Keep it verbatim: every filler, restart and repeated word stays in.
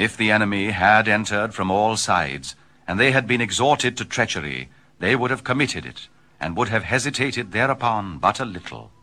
If the enemy had entered from all sides, and they had been exhorted to treachery, they would have committed it, and would have hesitated thereupon but a little.